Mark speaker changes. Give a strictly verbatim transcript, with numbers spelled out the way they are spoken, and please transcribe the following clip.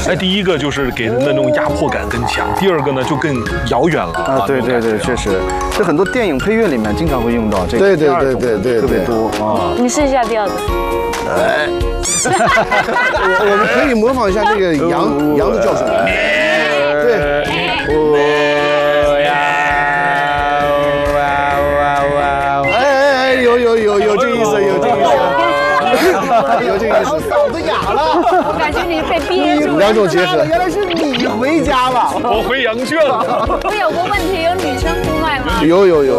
Speaker 1: 哎，第一个就是给人的那种压迫感更强，第二个呢就更遥远了
Speaker 2: 啊，对对对，确实，这很多电影配乐里面经常会用到这个，
Speaker 3: 对对对对对，
Speaker 2: 特别多啊。
Speaker 4: 你试一下第二个。
Speaker 3: 哎，我我们可以模仿一下这个羊羊的叫声。对。哎哎哎，有有有有这个意思，有这个意思，有这个意思。嗓子哑了，
Speaker 4: 我感觉你被憋住了。
Speaker 3: 两种结合。
Speaker 2: 原来是你回家了，
Speaker 1: 我回羊圈了。
Speaker 4: 我有个问题，有女生呼麦吗？
Speaker 3: 有有有。